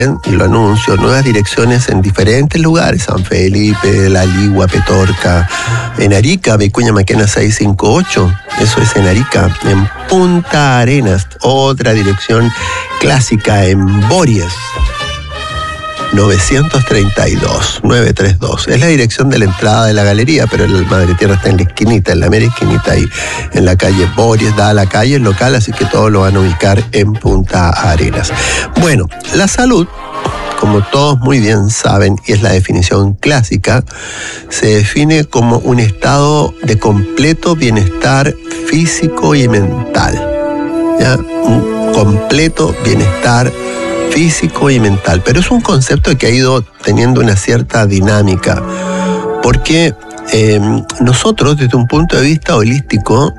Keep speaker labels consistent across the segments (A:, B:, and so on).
A: y lo anuncio, nuevas direcciones en diferentes lugares: San Felipe, La Ligua, Petorca, en Arica, Vicuña Maquena 658, eso es en Arica. En Punta Arenas, otra dirección clásica, en Bories 932. Es la dirección de la entrada de la galería, pero el Madre Tierra está en la esquinita, en la mera esquinita ahí, en la calle Bories, da a la calle, el local, así que todos lo van a ubicar en Punta Arenas. Bueno, la salud, como todos muy bien saben, y es la definición clásica, se define como un estado de completo bienestar físico y mental. ¿Ya? Un completo bienestar físico y mental, pero es un concepto que ha ido teniendo una cierta dinámica, porque nosotros, desde un punto de vista holístico,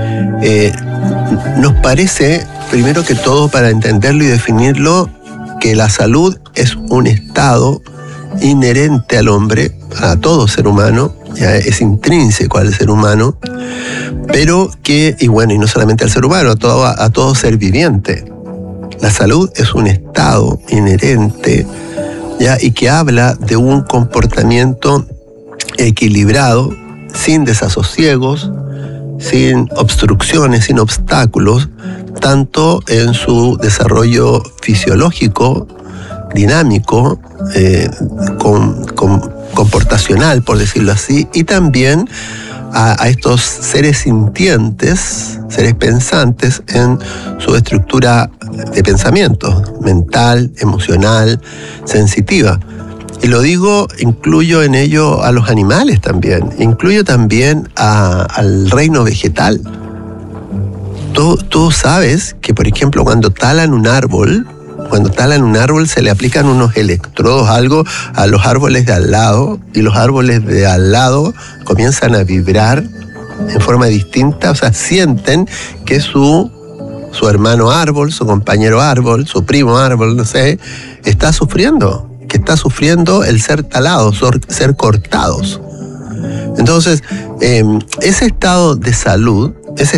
A: nos parece, primero que todo, para entenderlo y definirlo, que la salud es un estado inherente al hombre, a todo ser humano, ya es intrínseco al ser humano, pero que, y no solamente al ser humano, a todo ser viviente. La salud es un estado inherente, ¿ya? Y que habla de un comportamiento equilibrado, sin desasosiegos, sin obstrucciones, sin obstáculos, tanto en su desarrollo fisiológico, dinámico, comportacional, por decirlo así, y también a estos seres sintientes, seres pensantes, en su estructura de pensamiento, mental, emocional, sensitiva. Y lo digo, incluyo en ello a los animales también, incluyo también al reino vegetal. Tú sabes que, por ejemplo, cuando talan un árbol se le aplican unos electrodos, algo a los árboles de al lado, y los árboles de al lado comienzan a vibrar en forma distinta, o sea, sienten que su hermano árbol, su compañero árbol, su primo árbol, no sé, está sufriendo el ser talados, ser cortados. Entonces, ese estado de salud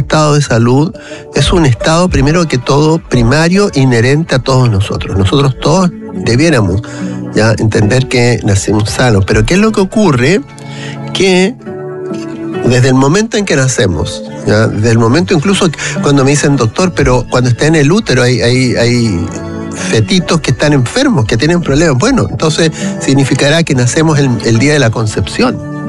A: es un estado, primero que todo, primario, inherente a todos nosotros. Nosotros todos debiéramos ya entender que nacemos sanos. Pero ¿qué es lo que ocurre? Que desde el momento en que nacemos, ¿ya? Desde el momento, incluso cuando me dicen, doctor, pero cuando está en el útero hay fetitos que están enfermos, que tienen problemas. Bueno, entonces significará que nacemos el día de la concepción.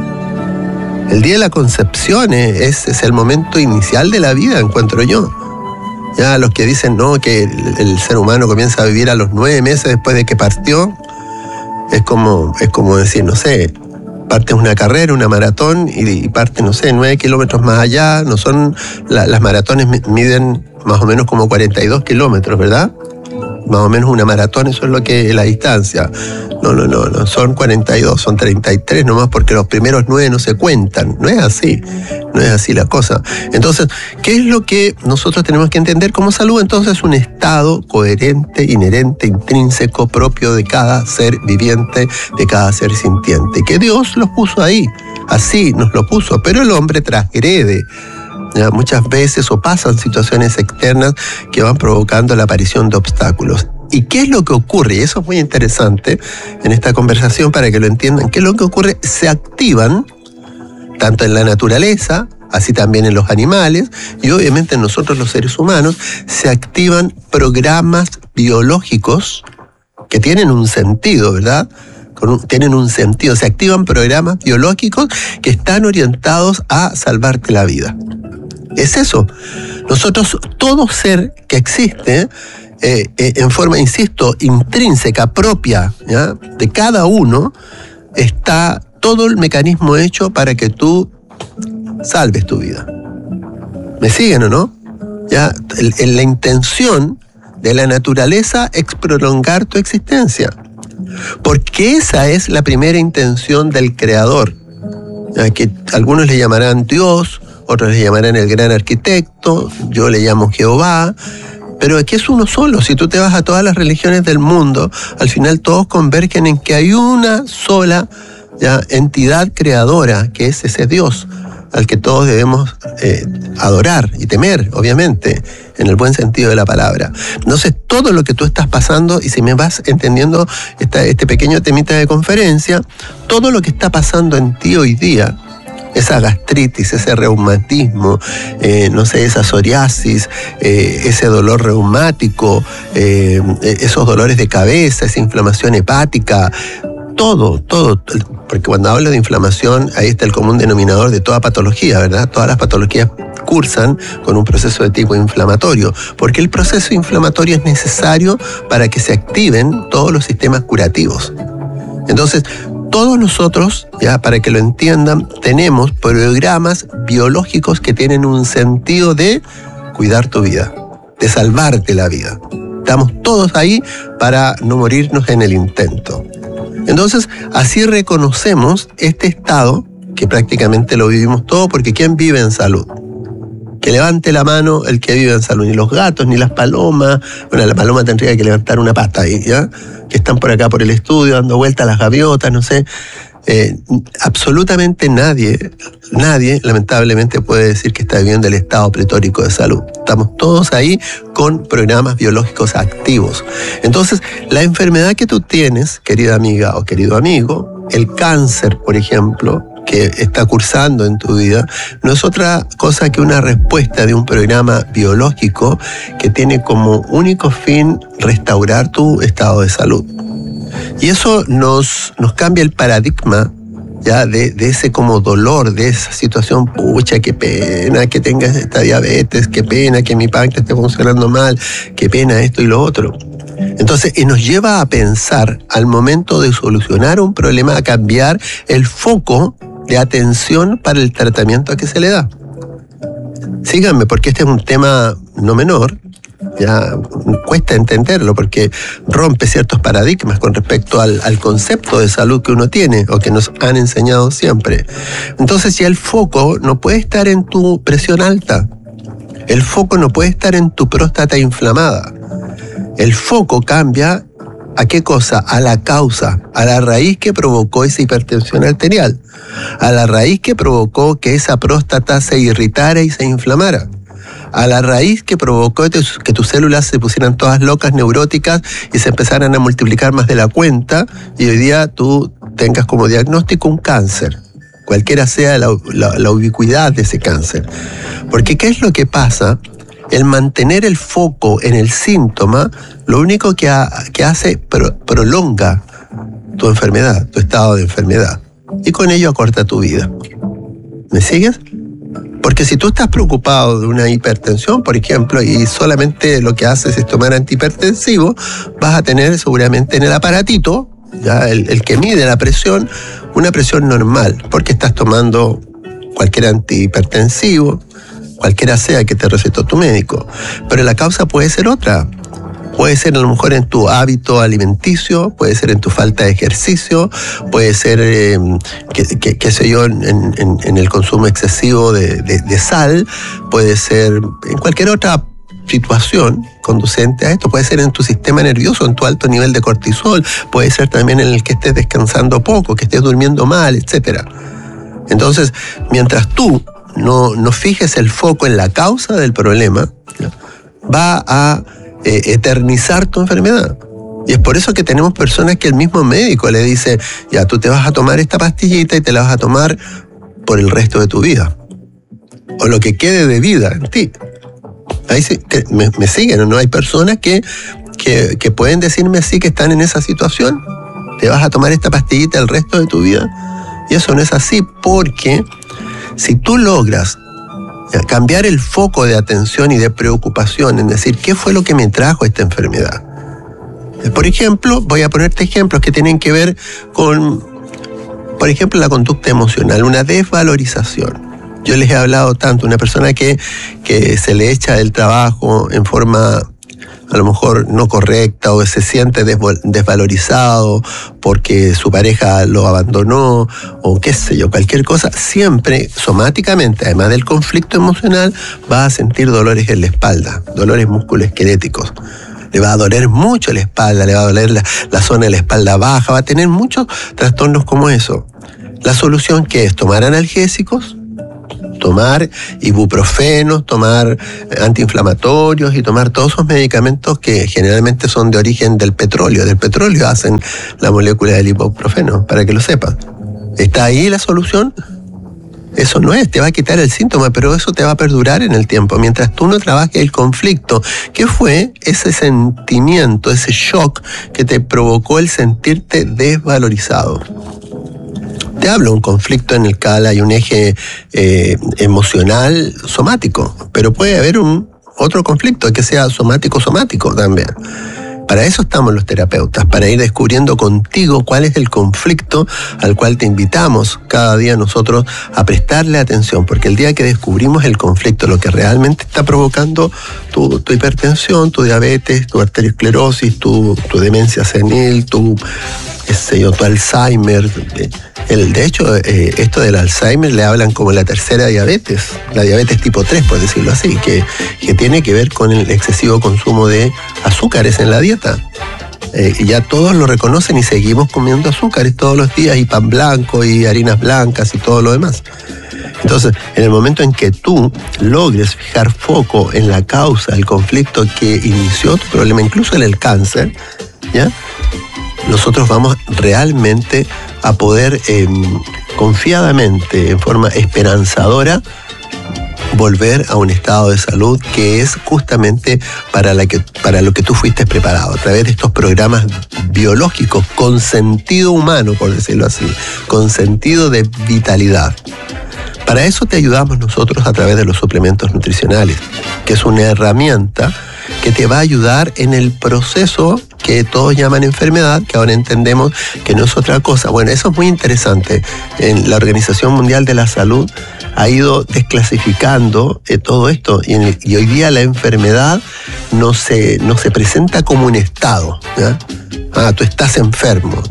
A: El día de la concepción es el momento inicial de la vida, encuentro yo. Ya los que dicen no, que el ser humano comienza a vivir a los 9 meses después de que partió, es como decir, no sé, partes una carrera, una maratón, y partes, no sé, 9 kilómetros más allá. No son, las maratones miden más o menos como 42 kilómetros, ¿verdad? Más o menos una maratón, eso es lo que es la distancia. No, son 42, son 33 nomás, porque los primeros 9 no se cuentan. No es así la cosa. Entonces, ¿qué es lo que nosotros tenemos que entender como salud? Entonces, un estado coherente, inherente, intrínseco, propio de cada ser viviente, de cada ser sintiente, que Dios los puso ahí, así nos lo puso, pero el hombre transgrede, ¿ya? Muchas veces, o pasan situaciones externas que van provocando la aparición de obstáculos. ¿Y qué es lo que ocurre? Y eso es muy interesante en esta conversación para que lo entiendan. ¿Qué es lo que ocurre? Se activan, tanto en la naturaleza, así también en los animales, y obviamente en nosotros los seres humanos, se activan programas biológicos que tienen un sentido, ¿verdad? Tienen un sentido. Se activan programas biológicos que están orientados a salvarte la vida. Es eso. Nosotros, todo ser que existe, en forma, insisto, intrínseca, propia, ¿ya? De cada uno, está todo el mecanismo hecho para que tú salves tu vida. ¿Me siguen o no? ¿Ya? La intención de la naturaleza es prolongar tu existencia, porque esa es la primera intención del Creador, ¿ya? Que algunos le llamarán Dios, otros le llamarán el gran arquitecto, yo le llamo Jehová, pero aquí es uno solo. Si tú te vas a todas las religiones del mundo, al final todos convergen en que hay una sola, ¿ya?, entidad creadora, que es ese Dios. al que todos debemos adorar y temer, obviamente, en el buen sentido de la palabra. Entonces, todo lo que tú estás pasando, y si me vas entendiendo este pequeño temita de conferencia, todo lo que está pasando en ti hoy día, esa gastritis, ese reumatismo, esa psoriasis, ese dolor reumático, esos dolores de cabeza, esa inflamación hepática, todo, porque cuando hablo de inflamación, ahí está el común denominador de toda patología, ¿verdad? Todas las patologías cursan con un proceso de tipo inflamatorio, porque el proceso inflamatorio es necesario para que se activen todos los sistemas curativos. Entonces, todos nosotros, ya para que lo entiendan, tenemos programas biológicos que tienen un sentido de cuidar tu vida, de salvarte la vida. Estamos todos ahí para no morirnos en el intento. Entonces, así reconocemos este estado, que prácticamente lo vivimos todos, porque ¿quién vive en salud? Que levante la mano el que vive en salud. Ni los gatos, ni las palomas. Bueno, la paloma tendría que levantar una pata ahí, ¿ya? Que están por acá por el estudio, dando vueltas las gaviotas, no sé. Absolutamente nadie, lamentablemente, puede decir que está viviendo el estado pletórico de salud. Estamos todos ahí con programas biológicos activos. Entonces, la enfermedad que tú tienes, querida amiga o querido amigo, el cáncer, por ejemplo, que está cursando en tu vida, no es otra cosa que una respuesta de un programa biológico que tiene como único fin restaurar tu estado de salud. Y eso nos cambia el paradigma, ya, de ese como dolor, de esa situación, pucha, qué pena que tengas esta diabetes, qué pena que mi páncreas esté funcionando mal, qué pena esto y lo otro. Entonces, nos lleva a pensar, al momento de solucionar un problema, a cambiar el foco de atención para el tratamiento que se le da. Síganme, porque este es un tema no menor. Ya cuesta entenderlo porque rompe ciertos paradigmas con respecto al concepto de salud que uno tiene o que nos han enseñado siempre. Entonces, ya el foco no puede estar en tu presión alta, el foco no puede estar en tu próstata inflamada. El foco cambia ¿a qué cosa? A la causa, a la raíz que provocó esa hipertensión arterial, a la raíz que provocó que esa próstata se irritara y se inflamara, a la raíz que provocó que tus células se pusieran todas locas, neuróticas, y se empezaran a multiplicar más de la cuenta, y hoy día tú tengas como diagnóstico un cáncer, cualquiera sea la ubicuidad de ese cáncer. Porque ¿qué es lo que pasa? El mantener el foco en el síntoma, lo único que hace, prolonga tu enfermedad, tu estado de enfermedad, y con ello acorta tu vida. ¿Me sigues? Porque si tú estás preocupado de una hipertensión, por ejemplo, y solamente lo que haces es tomar antihipertensivo, vas a tener seguramente en el aparatito, ya el que mide la presión, una presión normal, porque estás tomando cualquier antihipertensivo, cualquiera sea que te recetó tu médico. Pero la causa puede ser otra. Puede ser a lo mejor en tu hábito alimenticio, puede ser en tu falta de ejercicio, puede ser, qué sé yo, en el consumo excesivo de sal, puede ser en cualquier otra situación conducente a esto, puede ser en tu sistema nervioso, en tu alto nivel de cortisol, puede ser también en el que estés descansando poco, que estés durmiendo mal, etc. Entonces, mientras tú no fijes el foco en la causa del problema, ¿no?, va a eternizar tu enfermedad. Y es por eso que tenemos personas que el mismo médico le dice, ya, tú te vas a tomar esta pastillita y te la vas a tomar por el resto de tu vida, o lo que quede de vida en ti. Ahí sí, me siguen, ¿no? Hay personas que pueden decirme así, que están en esa situación, te vas a tomar esta pastillita el resto de tu vida. Y eso no es así, porque si tú logras cambiar el foco de atención y de preocupación, en decir, ¿qué fue lo que me trajo esta enfermedad? Por ejemplo, voy a ponerte ejemplos que tienen que ver con, por ejemplo, la conducta emocional, una desvalorización. Yo les he hablado tanto, una persona que se le echa del trabajo en forma a lo mejor no correcta, o se siente desvalorizado porque su pareja lo abandonó, o qué sé yo, cualquier cosa, siempre somáticamente, además del conflicto emocional, va a sentir dolores en la espalda, dolores musculoesqueléticos. Le va a doler mucho la espalda, le va a doler la zona de la espalda baja, va a tener muchos trastornos como eso. La solución, ¿qué es? Tomar analgésicos, tomar ibuprofenos, tomar antiinflamatorios y tomar todos esos medicamentos que generalmente son de origen del petróleo. Del petróleo hacen la molécula del ibuprofeno, para que lo sepas. ¿Está ahí la solución? Eso no es, te va a quitar el síntoma, pero eso te va a perdurar en el tiempo. Mientras tú no trabajes el conflicto, ¿qué fue ese sentimiento, ese shock que te provocó el sentirte desvalorizado? Te hablo, un conflicto en el cual hay un eje emocional somático, pero puede haber otro conflicto que sea somático también. Para eso estamos los terapeutas, para ir descubriendo contigo cuál es el conflicto al cual te invitamos cada día nosotros a prestarle atención, porque el día que descubrimos el conflicto, lo que realmente está provocando tu hipertensión, tu diabetes, tu arteriosclerosis, tu demencia senil, tu Alzheimer. De hecho, esto del Alzheimer le hablan como la tercera diabetes, la diabetes tipo 3, por decirlo así, que tiene que ver con el excesivo consumo de azúcares en la dieta. Y ya todos lo reconocen y seguimos comiendo azúcares todos los días, y pan blanco, y harinas blancas, y todo lo demás. Entonces, en el momento en que tú logres fijar foco en la causa, el conflicto que inició tu problema, incluso en el cáncer, ¿ya? Nosotros vamos realmente a poder confiadamente, en forma esperanzadora, volver a un estado de salud que es justamente para lo que tú fuiste preparado, a través de estos programas biológicos con sentido humano, por decirlo así, con sentido de vitalidad. Para eso te ayudamos nosotros a través de los suplementos nutricionales, que es una herramienta que te va a ayudar en el proceso que todos llaman enfermedad, que ahora entendemos que no es otra cosa. Bueno, eso es muy interesante. En la Organización Mundial de la Salud ha ido desclasificando todo esto, y hoy día la enfermedad no se presenta como un estado, ¿ya? Tú estás enfermo.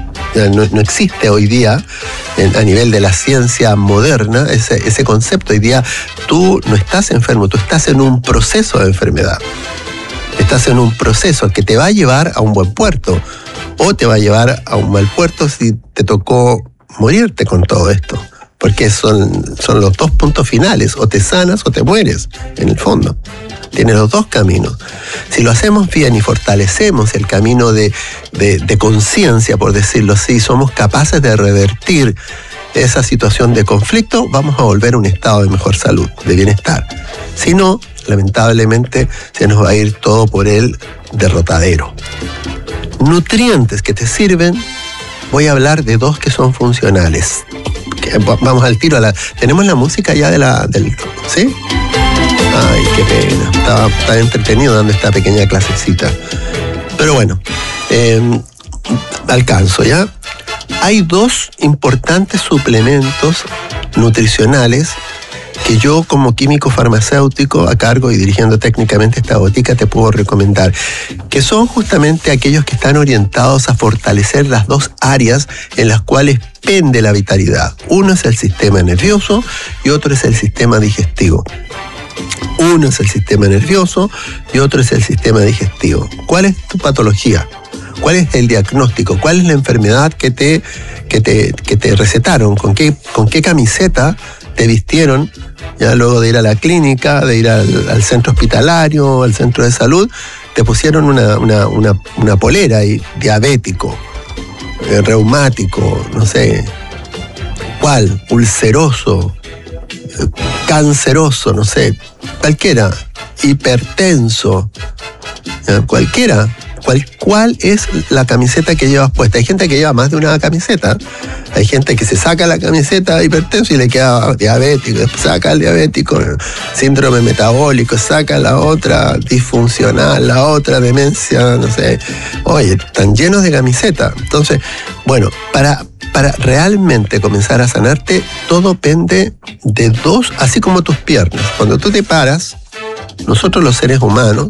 A: No existe hoy día, a nivel de la ciencia moderna, ese concepto. Hoy día tú no estás enfermo, tú estás en un proceso de enfermedad. Estás en un proceso que te va a llevar a un buen puerto, o te va a llevar a un mal puerto si te tocó morirte con todo esto. Porque son los dos puntos finales: o te sanas o te mueres, en el fondo. Tienes los dos caminos. Si lo hacemos bien y fortalecemos el camino de conciencia, por decirlo así, somos capaces de revertir esa situación de conflicto, vamos a volver a un estado de mejor salud, de bienestar. Si no, lamentablemente se nos va a ir todo por el derrotadero. Nutrientes que te sirven, voy a hablar de dos que son funcionales. Vamos al tiro. ¿Tenemos la música ya ¿sí? Ay, qué pena. Estaba entretenido dando esta pequeña clasecita. Pero bueno, alcanzo ya. Hay dos importantes suplementos nutricionales que yo, como químico farmacéutico a cargo y dirigiendo técnicamente esta botica, te puedo recomendar, que son justamente aquellos que están orientados a fortalecer las dos áreas en las cuales pende la vitalidad. Uno es el sistema nervioso y otro es el sistema digestivo. Uno es el sistema nervioso y otro es el sistema digestivo. ¿Cuál es tu patología? ¿Cuál es el diagnóstico? ¿Cuál es la enfermedad que te recetaron? ¿Con qué camiseta te vistieron? Ya luego de ir a la clínica, de ir al centro hospitalario, al centro de salud, te pusieron una polera ahí: diabético, reumático, no sé cuál, ulceroso, canceroso, no sé, cualquiera, hipertenso, cualquiera. ¿Cuál es la camiseta que llevas puesta? Hay gente que lleva más de una camiseta. Hay gente que se saca la camiseta hipertenso y le queda diabético, después saca el diabético, síndrome metabólico, saca la otra disfuncional, la otra demencia, no sé. Oye, están llenos de camiseta. Entonces, bueno, para realmente comenzar a sanarte, todo pende de dos, así como tus piernas. Cuando tú te paras, nosotros los seres humanos,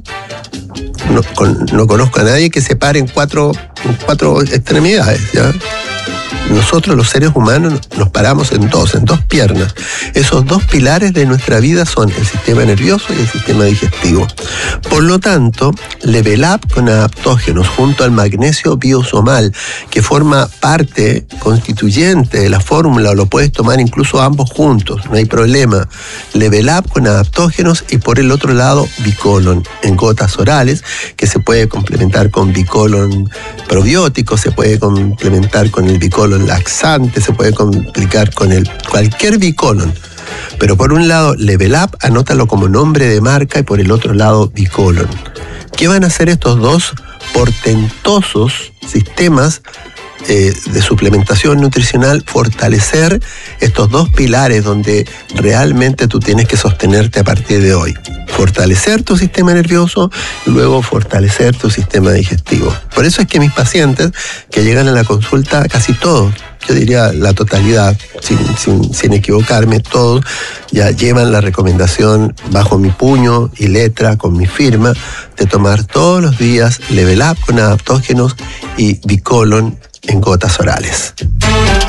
A: no conozco a nadie que se pare en cuatro extremidades, ¿ya? nosotros los seres humanos nos paramos en dos piernas. Esos dos pilares de nuestra vida son el sistema nervioso y el sistema digestivo. Por lo tanto, Level Up con adaptógenos junto al magnesio biosomal, que forma parte constituyente de la fórmula, o lo puedes tomar incluso ambos juntos, no hay problema. Level Up con adaptógenos y por el otro lado Bicolon en gotas orales, que se puede complementar con Bicolon probiótico, se puede complementar con el Bicolon laxante, se puede complicar con cualquier Bicolon. Pero por un lado Level Up, anótalo como nombre de marca, y por el otro lado Bicolon. ¿Qué van a hacer estos dos portentosos sistemas de suplementación nutricional? Fortalecer estos dos pilares donde realmente tú tienes que sostenerte a partir de hoy. Fortalecer tu sistema nervioso y luego fortalecer tu sistema digestivo. Por eso es que mis pacientes que llegan a la consulta, casi todos, yo diría la totalidad, sin equivocarme, todos ya llevan la recomendación bajo mi puño y letra, con mi firma, de tomar todos los días Level Up con adaptógenos y Bicolon en gotas orales.